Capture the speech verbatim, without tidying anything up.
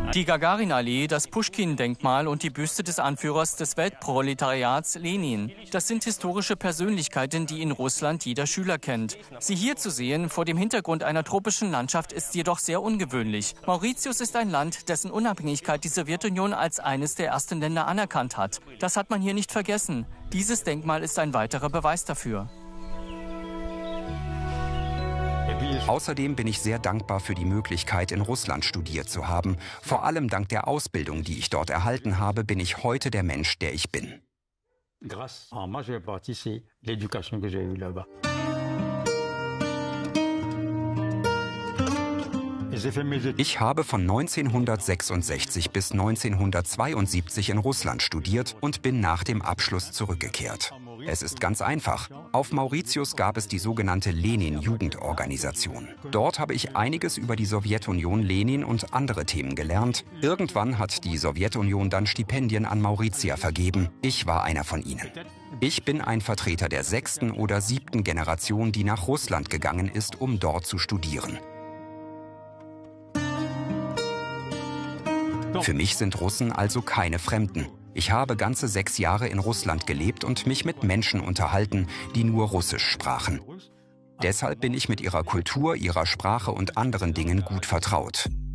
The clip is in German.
Die Gagarin-Allee, das Puschkin-Denkmal und die Büste des Anführers des Weltproletariats Lenin. Das sind historische Persönlichkeiten, die in Russland jeder Schüler kennt. Sie hier zu sehen, vor dem Hintergrund einer tropischen Landschaft, ist jedoch sehr ungewöhnlich. Mauritius ist ein Land, dessen Unabhängigkeit die Sowjetunion als eines der ersten Länder anerkannt hat. Das hat man hier nicht vergessen. Dieses Denkmal ist ein weiterer Beweis dafür. Außerdem bin ich sehr dankbar für die Möglichkeit, in Russland studiert zu haben. Vor allem dank der Ausbildung, die ich dort erhalten habe, bin ich heute der Mensch, der ich bin. Ich habe von neunzehnhundertsechsundsechzig bis neunzehnhundertzweiundsiebzig in Russland studiert und bin nach dem Abschluss zurückgekehrt. Es ist ganz einfach. Auf Mauritius gab es die sogenannte Lenin-Jugendorganisation. Dort habe ich einiges über die Sowjetunion, Lenin und andere Themen gelernt. Irgendwann hat die Sowjetunion dann Stipendien an Mauritier vergeben. Ich war einer von ihnen. Ich bin ein Vertreter der sechsten oder siebten Generation, die nach Russland gegangen ist, um dort zu studieren. Für mich sind Russen also keine Fremden. Ich habe ganze sechs Jahre in Russland gelebt und mich mit Menschen unterhalten, die nur Russisch sprachen. Deshalb bin ich mit ihrer Kultur, ihrer Sprache und anderen Dingen gut vertraut.